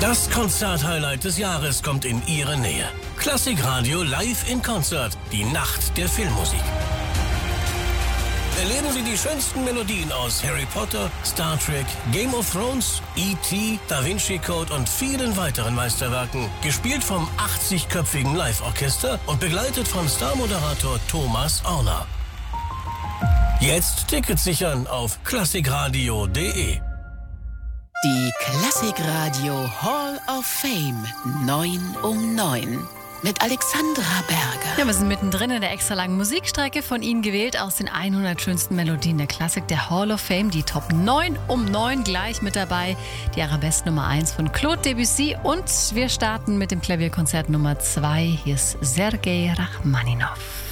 Das Konzert-Highlight des Jahres kommt in Ihre Nähe. Klassikradio live in Konzert. Die Nacht der Filmmusik. Erleben Sie die schönsten Melodien aus Harry Potter, Star Trek, Game of Thrones, E.T., Da Vinci Code und vielen weiteren Meisterwerken. Gespielt vom 80-köpfigen Live-Orchester und begleitet von Starmoderator Thomas Orner. Jetzt Tickets sichern auf klassikradio.de. Die Klassikradio Hall of Fame 9 um 9 mit Alexandra Berger. Ja, wir sind mittendrin in der extra langen Musikstrecke, von Ihnen gewählt aus den 100 schönsten Melodien der Klassik, der Hall of Fame. Die Top 9 um 9 gleich mit dabei. Die Arabesque Nummer 1 von Claude Debussy. Und wir starten mit dem Klavierkonzert Nummer 2. Hier ist Sergei Rachmaninow.